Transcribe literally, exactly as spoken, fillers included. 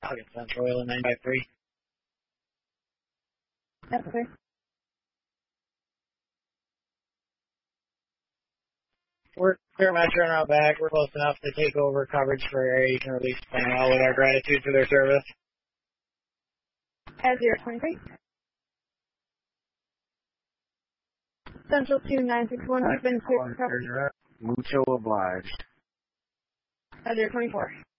Falcon Central, Oil nine five three. That's okay. We're clear my turnaround back. We're close enough to take over coverage for area. You can release Panama with our gratitude for their service. At zero twenty-three. Central two nine six one has been cleared for coverage. Mucho obliged. At zero twenty-four.